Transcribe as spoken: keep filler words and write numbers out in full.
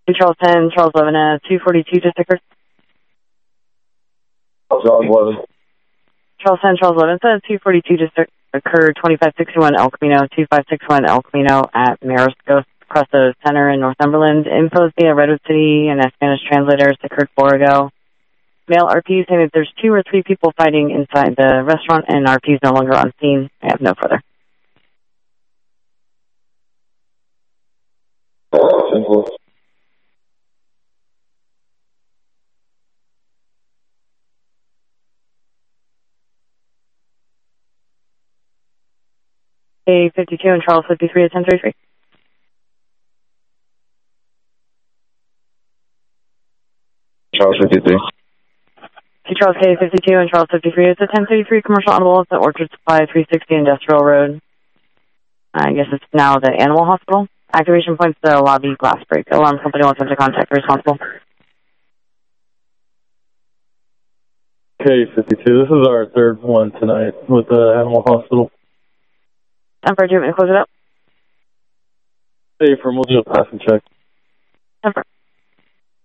Charles ten, Charles eleven, uh, two forty-two just occurred. Charles eleven. Charles ten, Charles eleven, uh, two forty-two just occurred, twenty-five sixty-one El Camino, twenty-five sixty-one El Camino at Marisco, across the center in Northumberland. Info via Redwood City and a Spanish translator occurred four ago. Male R P saying that there's two or three people fighting inside the restaurant, and R P is no longer on scene. I have no further. Simple. A fifty-two and Charles fifty-three at ten thirty-three. Charles fifty-three. T Charles K fifty-two and Charles fifty-three. It's a ten thirty-three commercial audible at Orchard Supply, three sixty Industrial Road. I guess it's now the Animal Hospital. Activation points the lobby glass break. Alarm company wants them to contact the responsible. K fifty-two. This is our third one tonight with the Animal Hospital. Time for a treatment to close it up. Hey, from we'll do a passing check. Time for